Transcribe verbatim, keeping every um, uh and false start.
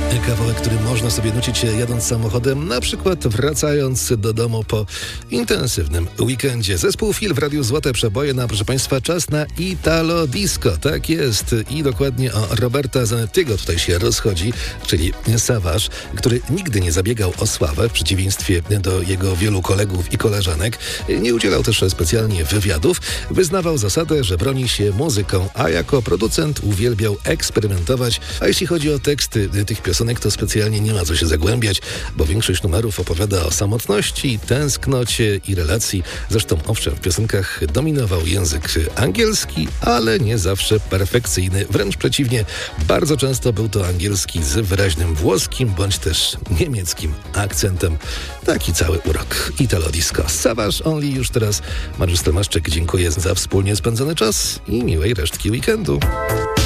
Kawałek, który można sobie nucić jadąc samochodem, na przykład wracając do domu po intensywnym weekendzie. Zespół Fil w Radiu Złote Przeboje, na proszę Państwa, czas na Italo Disco. Tak jest i dokładnie o Roberta Zanettiego tutaj się rozchodzi, czyli Savage, który nigdy nie zabiegał o sławę, w przeciwieństwie do jego wielu kolegów i koleżanek. Nie udzielał też specjalnie wywiadów. Wyznawał zasadę, że broni się muzyką, a jako producent uwielbiał eksperymentować. A jeśli chodzi o teksty tych piosenek, to specjalnie nie ma co się zagłębiać, bo większość numerów opowiada o samotności, tęsknocie i relacji. Zresztą owszem, w piosenkach dominował język angielski, ale nie zawsze perfekcyjny. Wręcz przeciwnie, bardzo często był to angielski z wyraźnym włoskim bądź też niemieckim akcentem. Taki cały urok Italo Disco. Savage Only już teraz. Mariusz Stelmaszczyk, dziękuję za wspólnie spędzony czas i miłej resztki weekendu.